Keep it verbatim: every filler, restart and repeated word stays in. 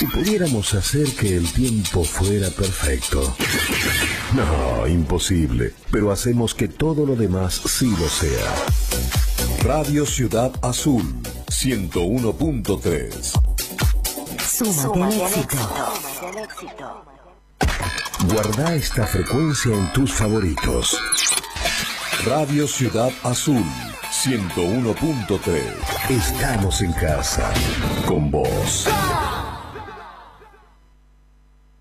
Si pudiéramos hacer que el tiempo fuera perfecto. No, imposible. Pero hacemos que todo lo demás sí lo sea. Radio Ciudad Azul, ciento uno punto tres. Súmate al éxito. Guarda esta frecuencia en tus favoritos. Radio Ciudad Azul, ciento uno punto tres. Estamos en casa con vos.